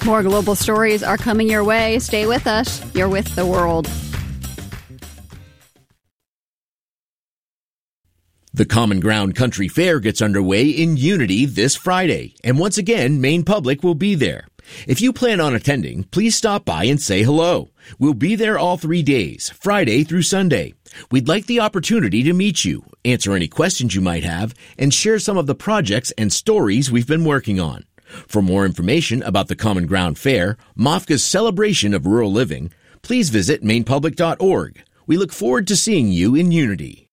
More global stories are coming your way. Stay with us. You're with the world. The Common Ground Country Fair gets underway in Unity this Friday, and once again, Maine Public will be there. If you plan on attending, please stop by and say hello. We'll be there all 3 days, Friday through Sunday. We'd like the opportunity to meet you, answer any questions you might have, and share some of the projects and stories we've been working on. For more information about the Common Ground Fair, MOFGA's celebration of rural living, please visit mainepublic.org. We look forward to seeing you in Unity.